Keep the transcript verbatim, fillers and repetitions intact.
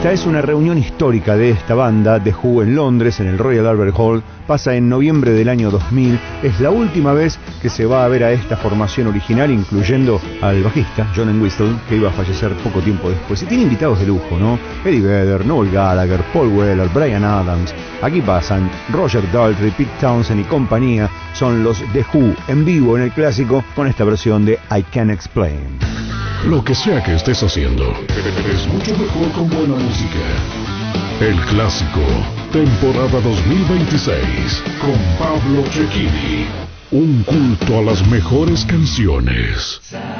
Esta es una reunión histórica de esta banda, The Who, en Londres, en el Royal Albert Hall. Pasa en noviembre del año dos mil. Es la última vez que se va a ver a esta formación original, incluyendo al bajista, John Entwistle, que iba a fallecer poco tiempo después. Y tiene invitados de lujo, ¿no? Eddie Vedder, Noel Gallagher, Paul Weller, Bryan Adams. Aquí pasan Roger Daltrey, Pete Townshend y compañía. Son los The Who en vivo en el clásico con esta versión de I Can't Explain. Lo que sea que estés haciendo, es mucho mejor con buena música. El Clásico, temporada dos mil veintiséis, con Pablo Cecchini. Un culto a las mejores canciones.